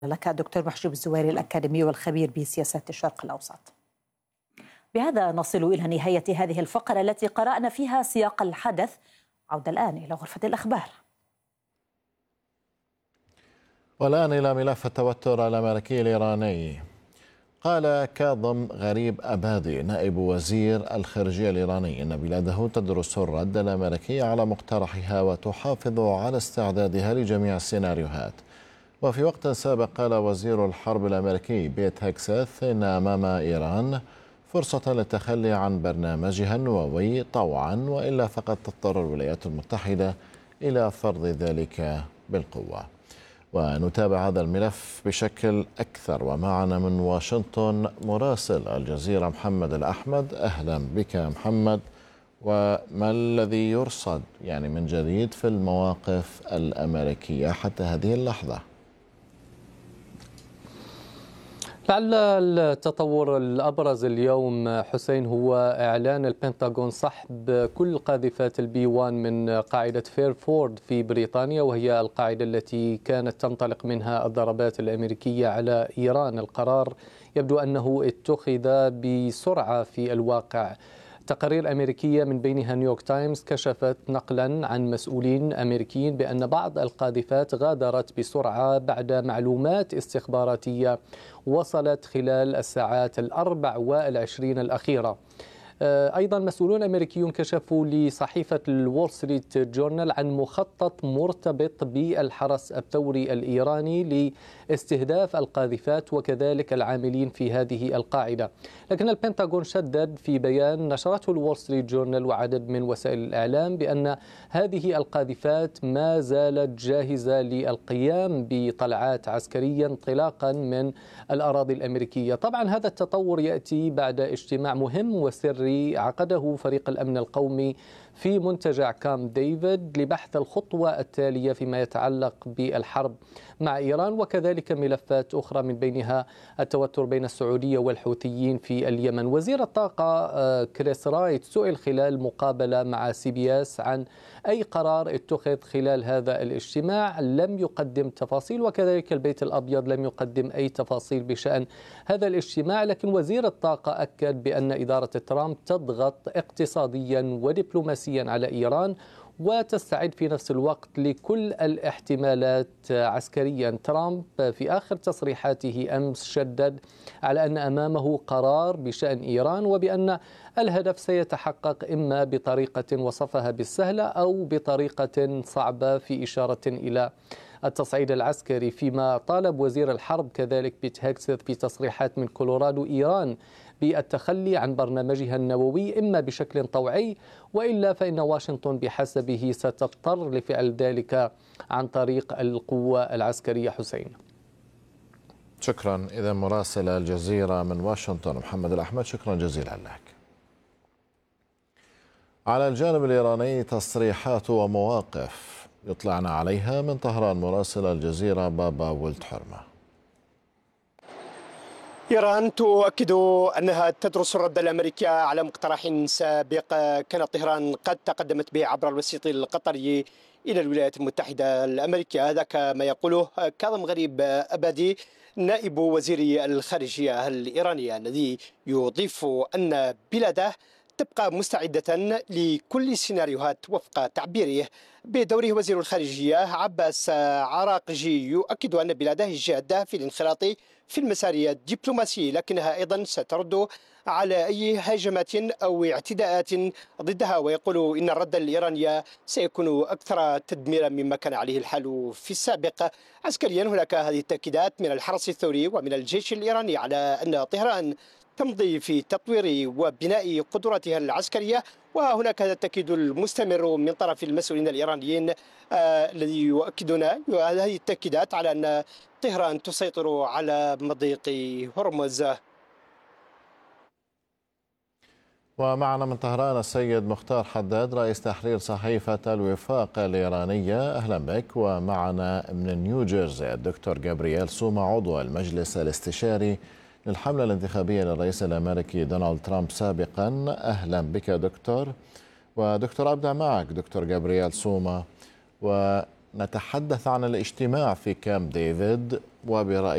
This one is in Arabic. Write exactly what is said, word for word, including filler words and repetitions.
لك دكتور محجوب الزويري الأكاديمي والخبير بسياسات الشرق الأوسط. بهذا نصل إلى نهاية هذه الفقرة التي قرأنا فيها سياق الحدث. عودة الآن إلى غرفة الأخبار. والآن إلى ملف التوتر الأمريكي الإيراني. قال كاظم غريب أبادي نائب وزير الخارجية الإيراني إن بلاده تدرس الرد الأمريكي على مقترحها وتحافظ على استعدادها لجميع السيناريوهات. وفي وقت سابق قال وزير الحرب الأمريكي بيت هيكسث إن أمام إيران فرصة للتخلي عن برنامجها النووي طوعا، وإلا فقد تضطر الولايات المتحدة إلى فرض ذلك بالقوة. ونتابع هذا الملف بشكل أكثر ومعنا من واشنطن مراسل الجزيرة محمد الأحمد. أهلا بك محمد، وما الذي يرصد يعني من جديد في المواقف الأمريكية حتى هذه اللحظة؟ لعل التطور الأبرز اليوم حسين هو إعلان البنتاغون سحب كل قاذفات البي واحد من قاعدة فيرفورد في بريطانيا، وهي القاعدة التي كانت تنطلق منها الضربات الأمريكية على إيران. القرار يبدو أنه اتخذ بسرعة في الواقع. تقارير أمريكية من بينها نيويورك تايمز كشفت نقلا عن مسؤولين أمريكيين بأن بعض القاذفات غادرت بسرعة بعد معلومات استخباراتية وصلت خلال الساعات الأربع والعشرين الأخيرة. أيضا مسؤولون أمريكيون كشفوا لصحيفة الوول ستريت جورنال عن مخطط مرتبط بالحرس الثوري الإيراني لاستهداف القاذفات وكذلك العاملين في هذه القاعدة. لكن البنتاغون شدد في بيان نشرته الوول ستريت جورنال وعدد من وسائل الإعلام بأن هذه القاذفات ما زالت جاهزة للقيام بطلعات عسكرية انطلاقا من الأراضي الأمريكية. طبعا هذا التطور يأتي بعد اجتماع مهم وسري عقده فريق الأمن القومي في منتجع كامب ديفيد لبحث الخطوة التالية فيما يتعلق بالحرب مع إيران وكذلك ملفات أخرى من بينها التوتر بين السعودية والحوثيين في اليمن. وزير الطاقة كريس رايت سئل خلال مقابلة مع سي بي اس عن أي قرار اتخذ خلال هذا الاجتماع. لم يقدم تفاصيل، وكذلك البيت الأبيض لم يقدم أي تفاصيل بشأن هذا الاجتماع. لكن وزير الطاقة أكد بأن إدارة ترامب تضغط اقتصاديا ودبلوماسيا على إيران وتستعد في نفس الوقت لكل الاحتمالات عسكريا. ترامب في آخر تصريحاته أمس شدد على أن أمامه قرار بشأن إيران وبأن الهدف سيتحقق إما بطريقة وصفها بالسهلة أو بطريقة صعبة، في إشارة إلى التصعيد العسكري. فيما طالب وزير الحرب كذلك بيت هيكسث في تصريحات من كولورادو إيران بالتخلي عن برنامجها النووي إما بشكل طوعي، وإلا فإن واشنطن بحسبه ستضطر لفعل ذلك عن طريق القوة العسكرية. حسين، شكرا. إذا مراسل الجزيرة من واشنطن محمد الأحمد، شكرا جزيلا لك. على الجانب الإيراني تصريحات ومواقف يطلعنا عليها من طهران مراسل الجزيرة بابا ولد حرمة. إيران تؤكد أنها تدرس الرد الأمريكي على مقترح سابق كانت طهران قد تقدمت به عبر الوسيط القطري إلى الولايات المتحدة الأمريكية. هذا كما يقوله كاظم غريب أبادي نائب وزير الخارجية الإيرانية، الذي يضيف أن بلاده تبقى مستعدة لكل السيناريوهات وفق تعبيره. بدوره وزير الخارجية عباس عراقجي يؤكد أن بلاده جادة في الانخراط في المسار الدبلوماسي، لكنها أيضا سترد على أي هجمات أو اعتداءات ضدها، ويقول إن الرد الإيراني سيكون أكثر تدميرا مما كان عليه الحال في السابق. عسكريا هناك هذه التأكيدات من الحرس الثوري ومن الجيش الإيراني على أن طهران تمضي في تطوير وبناء قدراتها العسكرية، وهناك هذا التأكيد المستمر من طرف المسؤولين الإيرانيين آه الذي يؤكدون هذه التأكيدات على أن طهران تسيطر على مضيق هرمز. ومعنا من طهران السيد مختار حداد رئيس تحرير صحيفة الوفاق الإيرانية. أهلا بك. ومعنا من نيوجيرسي الدكتور جابرييل سوما عضو المجلس الاستشاري للحملة الانتخابية للرئيس الأمريكي دونالد ترامب سابقا. أهلا بك دكتور. ودكتور أبدأ معك دكتور جابرييل سوما، ونتحدث عن الاجتماع في كامب ديفيد وبرأي